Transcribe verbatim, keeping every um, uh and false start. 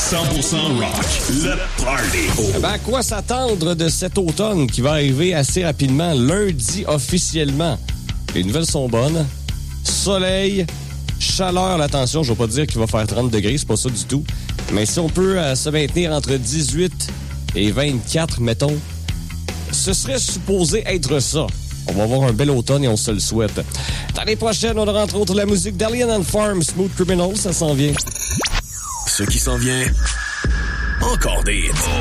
cent pour cent rock, le party. Ben, à quoi s'attendre de cet automne qui va arriver assez rapidement, lundi officiellement? Les nouvelles sont bonnes. Soleil, chaleur, attention, je ne vais pas dire qu'il va faire trente degrés, c'est pas ça du tout. Mais si on peut euh, se maintenir entre dix-huit et vingt-quatre, mettons, ce serait supposé être ça. On va avoir un bel automne et on se le souhaite. Dans les prochaines, on aura entre autres la musique d'Alien and Farm, Smooth Criminal, ça s'en vient. Ce qui s'en vient, encore des hits.